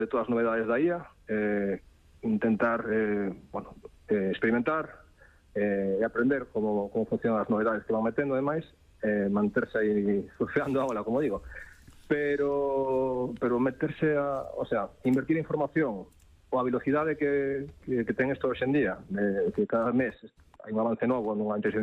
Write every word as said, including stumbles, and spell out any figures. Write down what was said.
de todas as novedades da I A, eh, intentar eh, bueno, eh, experimentar eh, e aprender como, como funcionan as novedades que van metendo, ademais, eh, manterse aí surfeando a ola, como digo. Pero, pero meterse a, o sea, invertir en información ou a velocidade que, que, que ten isto hoxe en día, eh, que cada mes hai un avance novo nunha inteligencia